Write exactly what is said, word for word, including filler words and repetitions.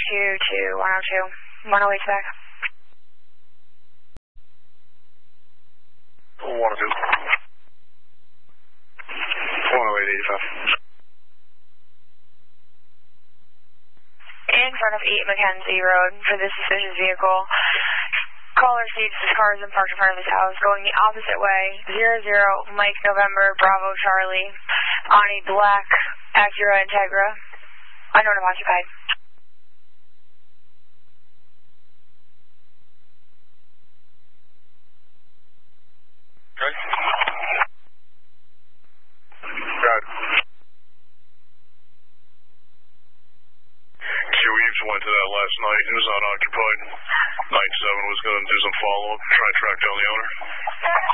two to one oh two. one oh eight's back. one oh two. one oh eight eighty-five. In front of eight Mackenzie Road for this suspicious vehicle. Caller sees this car is in parked in front of his house, going the opposite way. Zero zero Mike November Bravo Charlie on a black Acura Integra. Unknown if occupied. Okay. Got it. We went to that last night. It was unoccupied. nine seven was going to do some follow-up, try to track down the owner.